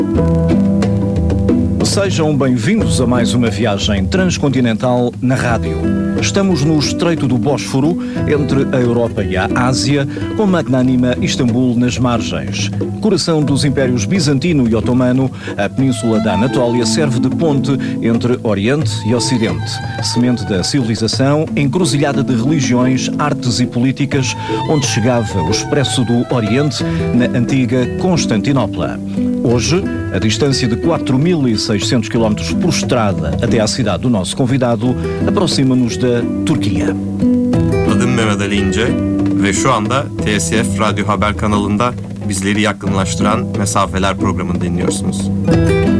Sejam bem-vindos a mais uma viagem transcontinental na rádio. Estamos no Estreito do Bósforo, entre a Europa e a Ásia, com magnânima Istambul nas margens. Coração dos impérios bizantino e otomano, a península da Anatólia serve de ponte entre Oriente e Ocidente. Semente da civilização, encruzilhada de religiões, artes e políticas, onde chegava o expresso do Oriente na antiga Constantinopla. Hoje, a distância de 4.600 km por estrada até à cidade do nosso convidado aproxima-nos da Turquia. Adım Mehmet Ali İnce ve şu anda TSF Radyo Haber kanalında bizleri yakınlaştıran Mesafeler programını dinliyorsunuz.